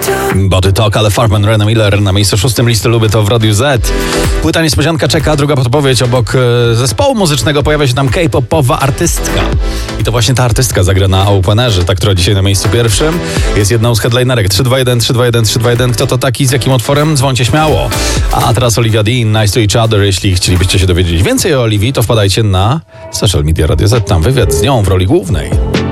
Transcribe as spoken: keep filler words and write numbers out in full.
Body Talk, ale Farben Rena Miller na miejscu szóstym listy Lubię to w Radiu Z. Płyta niespodzianka czeka, druga podpowiedź. Obok e, zespołu muzycznego pojawia się tam K-popowa artystka. I to właśnie ta artystka zagra na Openerze, ta, która dzisiaj na miejscu pierwszym jest jedną z headlinerek. trzy dwa jeden, trzy dwa jeden, trzy dwa jeden. Kto to taki, z jakim utworem? Dzwońcie śmiało. A teraz Olivia Dean, Nice to Each Other. Jeśli chcielibyście się dowiedzieć więcej o Oliwii, to wpadajcie na social media Radio Z. Tam wywiad z nią w roli głównej.